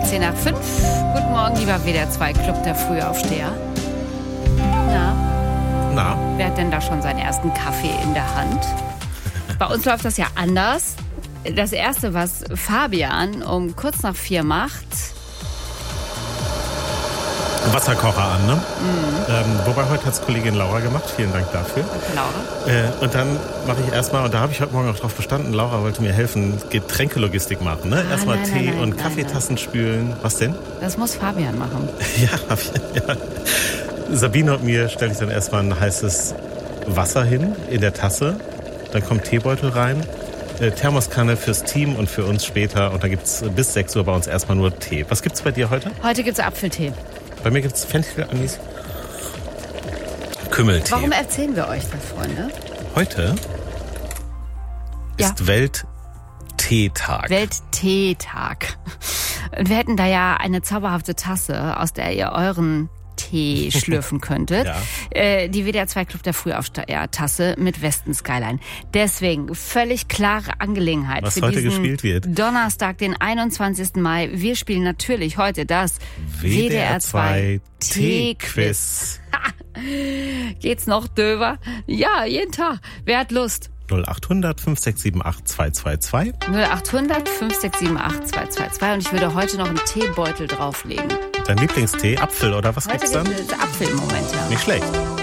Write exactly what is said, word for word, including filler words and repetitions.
zehn nach fünf. Guten Morgen, lieber W D R zwei Club der Frühaufsteher. Na? Na? Wer hat denn da schon seinen ersten Kaffee in der Hand? Bei uns läuft das ja anders. Das Erste, was Fabian um kurz nach vier macht... Wasserkocher an, ne? Mhm. Ähm, wobei heute hat es Kollegin Laura gemacht. Vielen Dank dafür. Danke, Laura. Äh, und dann mache ich erstmal, und da habe ich heute Morgen auch drauf bestanden, Laura wollte mir helfen, Getränkelogistik machen, ne? Ah, erstmal nein, Tee nein, nein, und nein, Kaffeetassen nein. spülen. Was denn? Das muss Fabian machen. Ja, hab ich, ja. Sabine und mir stelle ich dann erstmal ein heißes Wasser hin in der Tasse. Dann kommt Teebeutel rein. Äh, Thermoskanne fürs Team und für uns später. Und dann gibt's bis sechs Uhr bei uns erstmal nur Tee. Was gibt's bei dir heute? Heute gibt's Apfeltee. Bei mir gibt's Fenchel, Anis, Kümmeltee. Warum erzählen wir euch das, Freunde? Heute Ja. ist Weltteetag. Weltteetag. Und wir hätten da ja eine zauberhafte Tasse, aus der ihr euren Tee schlürfen könntet. Ja. Äh, die W D R zwei Club der Frühaufsteher-Tasse mit Westen Skyline. Deswegen völlig klare Angelegenheit. Was für heute diesen gespielt wird. Donnerstag, den einundzwanzigsten Mai. Wir spielen natürlich heute das W D R zwei Tee-Quiz. Geht's noch, Döver? Ja, jeden Tag. Wer hat Lust? null acht hundert fünf sechs sieben acht zwei zwei zwei. null acht hundert fünf sechs sieben acht zwei zwei zwei. Und ich würde heute noch einen Teebeutel drauflegen. Dein Lieblingstee, Apfel oder was Heute gibt's dann? gibt es Apfel im Moment, ja. Nicht schlecht.